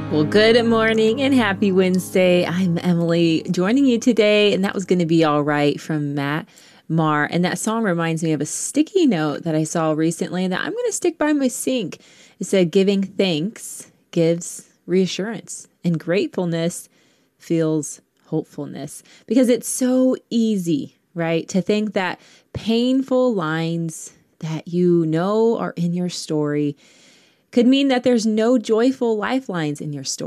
Well, good morning and happy Wednesday. I'm Emily joining you today, and that was going to be all right from Matt Maher. And that song reminds me of a sticky note that I saw recently that I'm going to stick by my sink. It said, "Giving thanks gives reassurance, and gratefulness feels hopefulness." Because it's so easy, right, to think that painful lines that you know are in your story could mean that there's no joyful lifelines in your story.